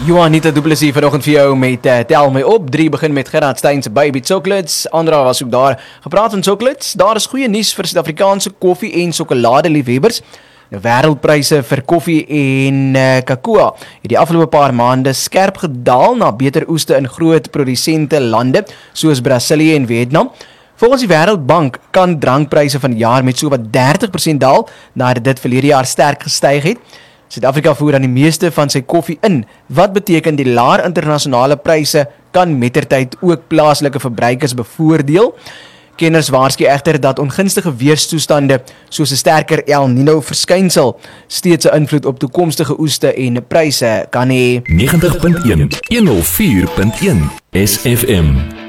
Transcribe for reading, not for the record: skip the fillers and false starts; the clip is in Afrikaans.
Juanita Du Plessis vanoggend vir jou met Tel My Op. 3 begin met Gerard Steyn se Baby Chocolates. Andra was ook daar. Gepraat van chocolates. Daar is goeie nuus vir Suid-Afrikaanse koffie en sjokolade liefhebbers. Die wêreldpryse vir koffie en kakao het die afgelope paar maande skerp gedaal na beter oeste in groot produsente lande soos Brasilië en Vietnam. Volgens die Wêreldbank kan drankpryse van die jaar met so wat 30% daal nadat dit verlede jaar sterk gestyg het. Suid-Afrika voer dan die meeste van sy koffie in, wat beteken die laer internasionale pryse kan mettertyd ook plaaslike verbruikers bevoordeel. Kenners waarsku egter dat ongunstige weerstoestande soos 'n sterker El Nino verskynsel steeds 'n invloed op toekomstige oeste en pryse kan hê. 90.1 104.1 SFM